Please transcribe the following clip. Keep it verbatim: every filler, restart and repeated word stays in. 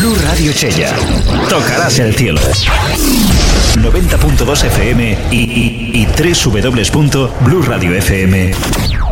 Blu Radio Chella. Tocarás el cielo. noventa punto dos F M y, y, y doble u doble u doble u punto blu radio f m.